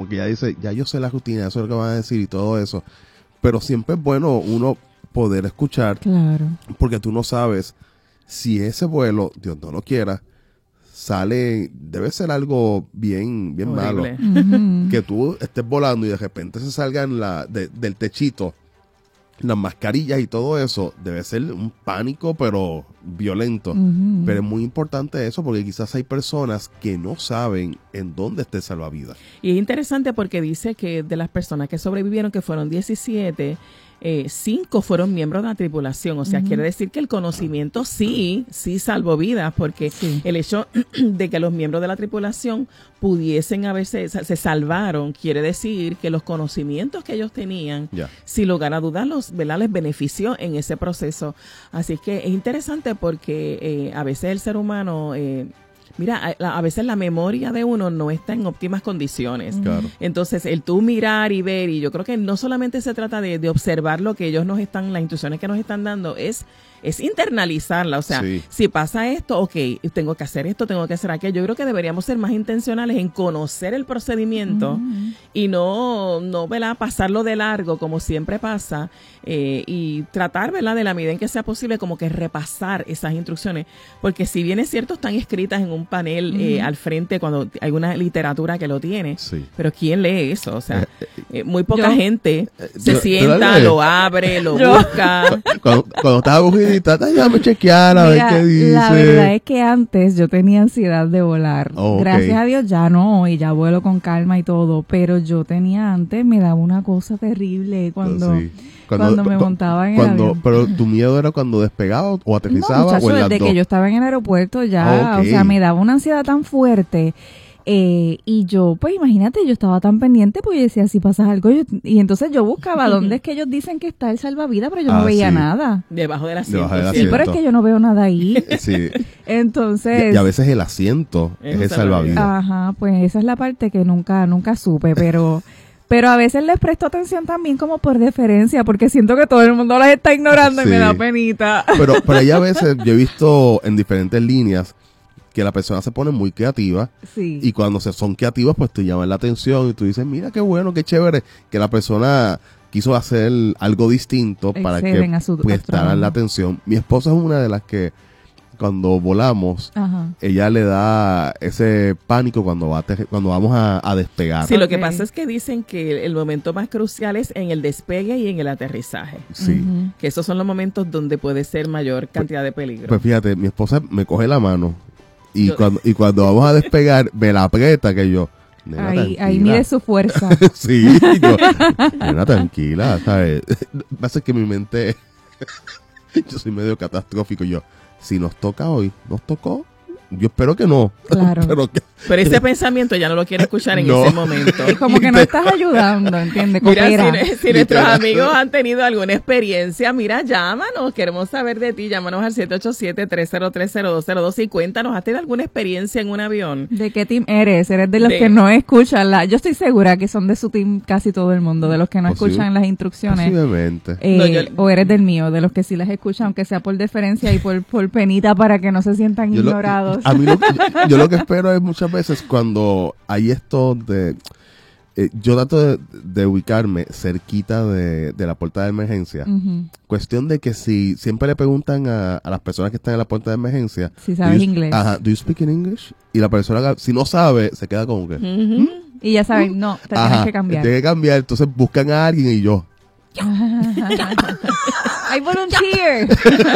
porque ya dice, ya yo sé la rutina, eso es lo que van a decir y todo eso. Pero siempre es bueno uno poder escuchar, claro, porque tú no sabes si ese vuelo, Dios no lo quiera, sale, debe ser algo bien malo. uh-huh, Que tú estés volando y de repente se salgan del techito las mascarillas y todo eso, debe ser un pánico pero violento. uh-huh. Pero es muy importante eso porque quizás hay personas que no saben en dónde está el salvavidas. Y es interesante porque dice que de las personas que sobrevivieron, que fueron 17, 5 fueron miembros de la tripulación. O sea, uh-huh, quiere decir que el conocimiento sí salvó vidas, porque sí, el hecho de que los miembros de la tripulación pudiesen se salvaron, quiere decir que los conocimientos que ellos tenían, sin lugar a dudas, ¿verdad?, les benefició en ese proceso. Así que es interesante porque a veces el ser humano... Mira, a veces la memoria de uno no está en óptimas condiciones. Claro. Entonces, el tú mirar y ver, y yo creo que no solamente se trata de observar lo que ellos nos están, las instrucciones que nos están dando, es internalizarla. O sea, si pasa esto, ok, tengo que hacer esto, tengo que hacer aquello. Yo creo que deberíamos ser más intencionales en conocer el procedimiento uh-huh, y no, ¿verdad?, pasarlo de largo como siempre pasa, y tratar, ¿verdad?, de la medida en que sea posible como que repasar esas instrucciones, porque si bien es cierto están escritas en un panel uh-huh, al frente cuando hay una literatura que lo tiene, pero ¿quién lee eso? O sea, muy poca gente se sienta, lo abre, lo busca. Cuando estás aburridita, déjame chequear a ver qué dice. La verdad es que antes yo tenía ansiedad de volar. Gracias a Dios ya no, y ya vuelo con calma y todo, pero yo tenía antes, me daba una cosa terrible cuando me montaba en el avión. Pero tu miedo era cuando despegaba o aterrizaba, no, muchacho, o en las desde dos. que yo estaba en el aeropuerto ya, o sea, me daba una ansiedad tan fuerte. Y yo, pues imagínate, yo estaba tan pendiente porque yo decía, si pasas algo, y entonces yo buscaba dónde es que ellos dicen que está el salvavidas, pero yo no veía nada. Debajo del asiento. Sí, pero es que yo no veo nada ahí. Sí. Entonces... Y a veces el asiento es el salvavidas. Ajá, pues esa es la parte que nunca supe, pero a veces les presto atención también como por deferencia, porque siento que todo el mundo las está ignorando y me da penita. Pero ahí a veces yo he visto en diferentes líneas que la persona se pone muy creativa, y cuando son creativas pues te llaman la atención y tú dices, mira qué bueno, qué chévere que la persona quiso hacer algo distinto para que prestaran la atención. Mi esposa es una de las que cuando volamos, ella le da ese pánico cuando vamos a despegar. Sí, lo que pasa es que dicen que el momento más crucial es en el despegue y en el aterrizaje. Sí. Uh-huh. Que esos son los momentos donde puede ser mayor cantidad de peligro. Pues fíjate, mi esposa me coge la mano y cuando vamos a despegar me la aprieta que yo... Ahí mide su fuerza. Sí, yo, nena, tranquila, ¿sabes? Pasa que mi mente... yo soy medio catastrófico. Yo, si nos toca hoy, nos tocó. Yo espero que no. Claro. Pero ese pensamiento ya no lo quiere escuchar en ese momento. Es como que no estás ayudando, ¿entiendes? Mira, si nuestros amigos han tenido alguna experiencia, mira, llámanos. Queremos saber de ti. Llámanos al 787-303-0202 y cuéntanos, ¿has tenido alguna experiencia en un avión? ¿De qué team eres? ¿Eres de los que no escuchan Yo estoy segura que son de su team casi todo el mundo, de los que no escuchan las instrucciones. Posiblemente. O eres del mío, de los que sí las escuchan, aunque sea por deferencia y por penita para que no se sientan ignorados. Yo lo que espero es muchas veces cuando hay esto de... yo trato de ubicarme cerquita de la puerta de emergencia. Uh-huh. Cuestión de que si siempre le preguntan a las personas que están en la puerta de emergencia... Si sabes inglés. Ajá, ¿do you speak in English? Y la persona, si no sabe, se queda como que... Uh-huh. Y ya saben, no, te tienes que cambiar. Tienes que cambiar, entonces buscan a alguien y yo... I volunteer.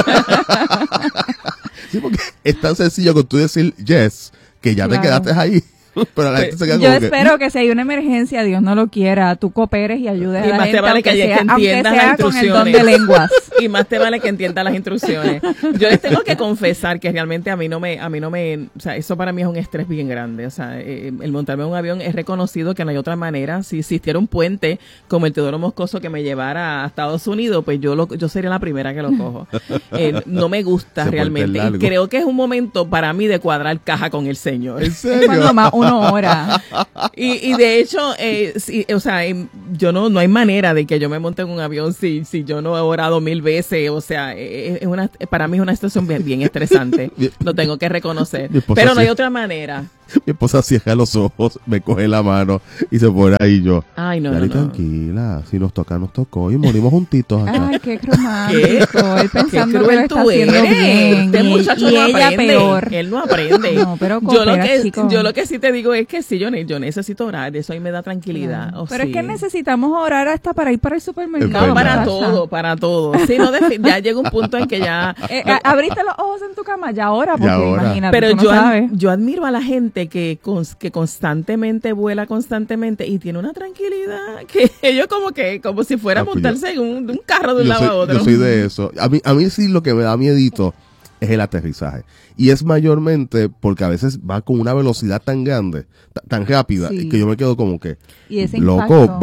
Sí, porque es tan sencillo con tú decir yes, que ya te quedaste ahí. Pero la gente se queda yo espero que si hay una emergencia, Dios no lo quiera, tú cooperes y ayudes a la gente, vale que entiendas las instrucciones. Con el don de lenguas. Y más te vale que entiendas las instrucciones. Yo les tengo que confesar que realmente a mí no me, o sea, eso para mí es un estrés bien grande. O sea, el montarme en un avión es reconocido que no hay otra manera. Si existiera un puente como el Teodoro Moscoso que me llevara a Estados Unidos, pues yo sería la primera que lo cojo. No me gusta realmente. Y creo que es un momento para mí de cuadrar caja con el Señor. ¿En serio? Cuando más 1 hora. Y de hecho, sí, o sea, yo no hay manera de que yo me monte en un avión si yo no he orado 1000 veces. O sea, para mí es una situación bien estresante. Lo tengo que reconocer. Pero no hay otra manera. Mi esposa cierra los ojos, me coge la mano y se pone ahí yo. Ay, no. Tranquila, si nos toca, nos tocó y morimos juntitos acá. Ay, qué romántico. Él pensando que lo está haciendo bien. Este muchacho y no ella aprende. Peor. Él no aprende. No, pero yo lo que sí te digo es que sí, yo necesito orar. Eso ahí me da tranquilidad. No. Pero es que necesitamos orar hasta para ir para el supermercado. No, para todo. Sí, no, ya llega un punto en que ya... abriste los ojos en tu cama, ya ahora, porque imagínate. Pero yo admiro a la gente que constantemente vuela constantemente y tiene una tranquilidad que ellos como si fuera a montarse en un carro de un lado a otro. Yo soy de eso. A mí sí lo que me da miedito es el aterrizaje. Y es mayormente porque a veces va con una velocidad tan grande, tan rápida, que yo me quedo como que, loco,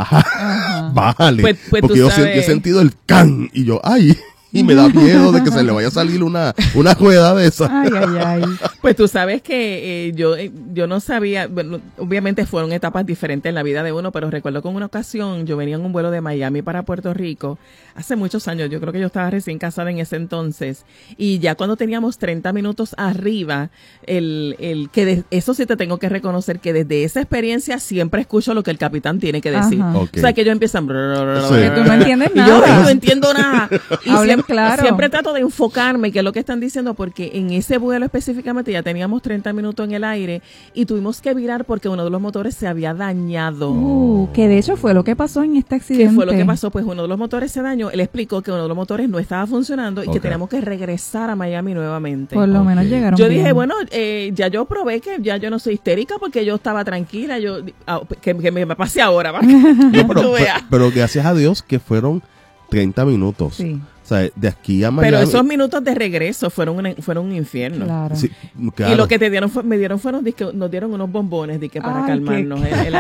bájale. Pues porque yo he sentido el can y yo, ay... Y me da miedo de que se le vaya a salir una rueda de esa. Ay. Pues tú sabes que yo no sabía, bueno, obviamente fueron etapas diferentes en la vida de uno, pero recuerdo que en una ocasión yo venía en un vuelo de Miami para Puerto Rico, hace muchos años, yo creo que yo estaba recién casada en ese entonces, y ya cuando teníamos 30 minutos arriba, eso sí te tengo que reconocer que desde esa experiencia siempre escucho lo que el capitán tiene que decir. Okay. O sea, que yo empiezo a... Que tú no entiendes nada. Yo no entiendo nada. Y claro. Siempre trato de enfocarme qué es lo que están diciendo, porque en ese vuelo específicamente ya teníamos 30 minutos en el aire y tuvimos que virar porque uno de los motores se había dañado. Que de hecho fue lo que pasó en este accidente. ¿Qué fue lo que pasó? Pues uno de los motores se dañó. Él explicó que uno de los motores no estaba funcionando y que teníamos que regresar a Miami nuevamente. Por lo menos llegaron Yo bien. dije, bueno, ya yo probé que ya yo no soy histérica porque yo estaba tranquila. Que me pase ahora. Pero gracias a Dios que fueron 30 minutos. Sí. O sea, de aquí a Miami. Pero esos minutos de regreso fueron un infierno. Claro. Sí, claro. Y lo que nos dieron unos bombones para calmarnos.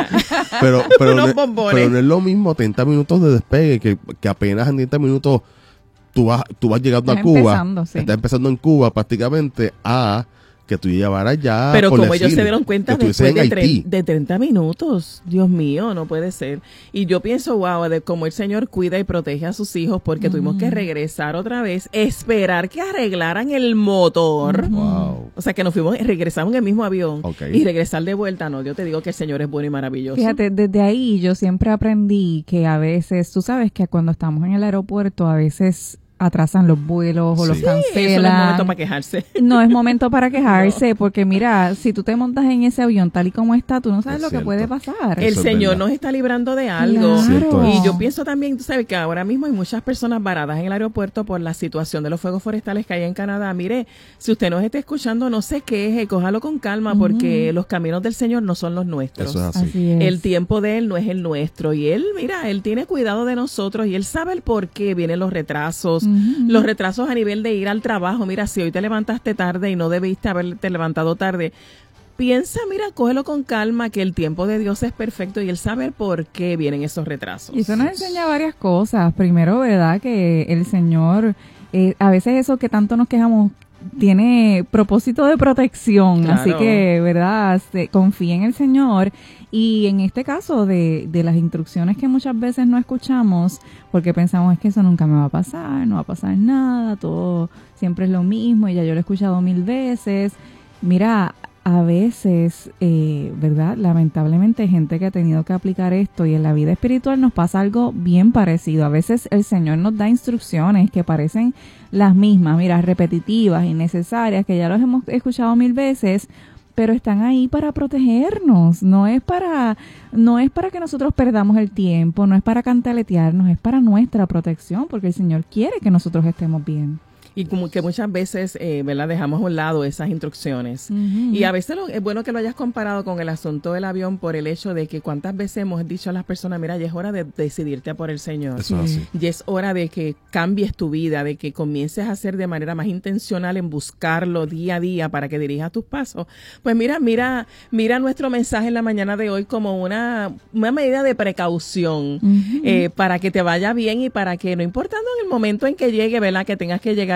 Pero unos bombones. Pero no es lo mismo 30 minutos de despegue que apenas en 30 minutos tú vas llegando a Cuba. Estás empezando en Cuba prácticamente a que tú llevaras ya. Pero como ellos se dieron cuenta después de 30 minutos, Dios mío, no puede ser. Y yo pienso, wow, de cómo el Señor cuida y protege a sus hijos, porque tuvimos que regresar otra vez, esperar que arreglaran el motor. Wow. O sea, que regresamos en el mismo avión y regresar de vuelta. No, yo te digo que el Señor es bueno y maravilloso. Fíjate, desde ahí yo siempre aprendí que a veces, tú sabes que cuando estamos en el aeropuerto, a veces atrasan los vuelos o los cancelan. Eso no es momento para quejarse. No es momento para quejarse, porque mira, si tú te montas en ese avión tal y como está, tú no sabes lo que puede pasar. El Señor nos está librando de algo. Claro. Y yo pienso también, tú sabes que ahora mismo hay muchas personas varadas en el aeropuerto por la situación de los fuegos forestales que hay en Canadá. Mire, si usted nos está escuchando, no se queje, cójalo con calma, porque los caminos del Señor no son los nuestros. Eso es así. Así es. El tiempo de Él no es el nuestro. Y Él, mira, Él tiene cuidado de nosotros y Él sabe el por qué vienen los retrasos. Los retrasos a nivel de ir al trabajo. Mira, si hoy te levantaste tarde y no debiste haberte levantado tarde, piensa, mira, cógelo con calma, que el tiempo de Dios es perfecto y Él sabe por qué vienen esos retrasos. Y eso nos enseña varias cosas. Primero, ¿verdad? Que el Señor, a veces eso que tanto nos quejamos, tiene propósito de protección. Claro. Así que, ¿verdad? Confía en el Señor. Y en este caso de las instrucciones que muchas veces no escuchamos, porque pensamos es que eso nunca me va a pasar, no va a pasar nada, todo siempre es lo mismo y ya yo lo he escuchado 1000 veces. Mira, a veces, ¿verdad? Lamentablemente hay gente que ha tenido que aplicar esto y en la vida espiritual nos pasa algo bien parecido. A veces el Señor nos da instrucciones que parecen las mismas, mira, repetitivas, innecesarias, que ya los hemos escuchado 1000 veces, pero están ahí para protegernos, no es para que nosotros perdamos el tiempo, no es para cantaletearnos, es para nuestra protección, porque el Señor quiere que nosotros estemos bien. Y como que muchas veces, ¿verdad? Dejamos a un lado esas instrucciones. Y a veces es bueno que lo hayas comparado con el asunto del avión por el hecho de que cuántas veces hemos dicho a las personas, mira, ya es hora de decidirte a por el Señor. Eso es así. Ya es hora de que cambies tu vida, de que comiences a hacer de manera más intencional en buscarlo día a día para que dirijas tus pasos. Pues mira nuestro mensaje en la mañana de hoy como una medida de precaución para que te vaya bien y para que, no importando en el momento en que llegue, ¿verdad? Que tengas que llegar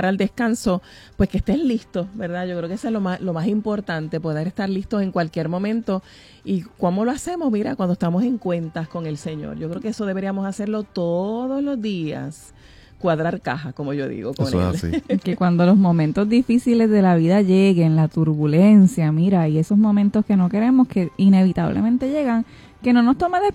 llegar al descanso, pues que estés listo, ¿verdad? Yo creo que eso es lo más importante, poder estar listos en cualquier momento. ¿Y cómo lo hacemos? Mira, cuando estamos en cuentas con el Señor. Yo creo que eso deberíamos hacerlo todos los días. Cuadrar caja, como yo digo, con eso él. Es así. Que cuando los momentos difíciles de la vida lleguen, la turbulencia, mira, y esos momentos que no queremos, que inevitablemente llegan, que no nos tome